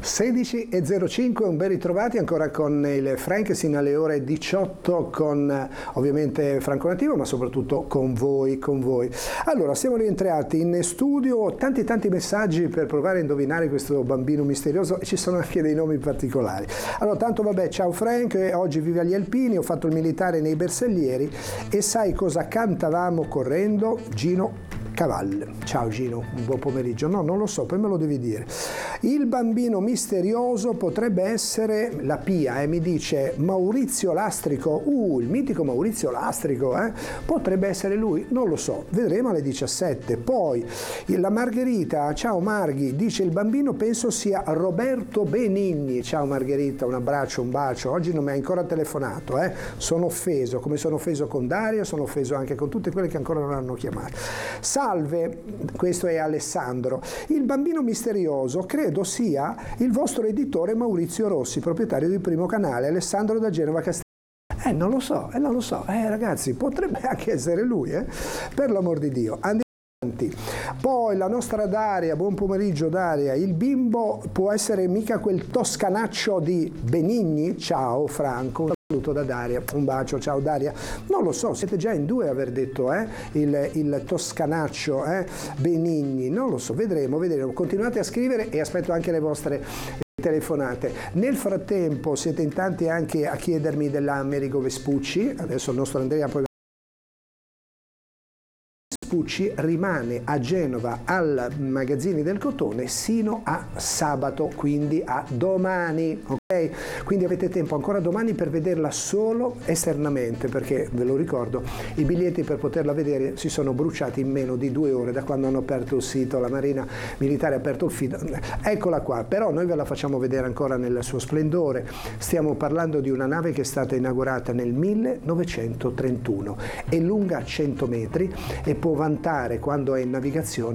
16:05, un ben ritrovati ancora con il Frank sino alle ore 18 con ovviamente Franco Nativo, ma soprattutto con voi. Allora, siamo rientrati in studio, tanti messaggi per provare a indovinare questo bambino misterioso e ci sono anche dei nomi particolari. Allora, tanto vabbè, ciao Frank, oggi vive agli Alpini, ho fatto il militare nei Bersaglieri e sai cosa cantavamo correndo? Gino Cavalli. Ciao Gino, un buon pomeriggio. No, non lo so, poi me lo devi dire. Il bambino misterioso potrebbe essere la Pia, mi dice Maurizio Lastrico. Il mitico Maurizio Lastrico, potrebbe essere lui, non lo so, vedremo alle 17. Poi la Margherita, ciao Marghi, dice il bambino penso sia Roberto Benigni. Ciao Margherita, un abbraccio, un bacio. Oggi non mi ha ancora telefonato, sono offeso, come sono offeso con Dario, sono offeso anche con tutte quelle che ancora non hanno chiamato. Salve, questo è Alessandro. Il bambino misterioso credo sia il vostro editore Maurizio Rossi, proprietario di Primo Canale, Alessandro da Genova Castello. Non lo so, ragazzi, potrebbe anche essere lui, per l'amor di Dio. Andiamo avanti. Poi la nostra Daria, buon pomeriggio Daria, il bimbo può essere mica quel toscanaccio di Benigni? Ciao Franco. Saluto da Daria, un bacio, ciao Daria. Non lo so, siete già in due a aver detto il toscanaccio Benigni, non lo so, vedremo. Continuate a scrivere e aspetto anche le vostre telefonate. Nel frattempo siete in tanti anche a chiedermi dell'Americo Vespucci, adesso il nostro Andrea poi Vespucci rimane a Genova al Magazzini del Cotone sino a sabato, quindi a domani, ok? Quindi avete tempo ancora domani per vederla solo esternamente, perché ve lo ricordo, i biglietti per poterla vedere si sono bruciati in meno di 2 ore da quando hanno aperto il sito, la Marina Militare ha aperto il sito, eccola qua, però noi ve la facciamo vedere ancora nel suo splendore. Stiamo parlando di una nave che è stata inaugurata nel 1931, è lunga 100 metri e può vantare quando è in navigazione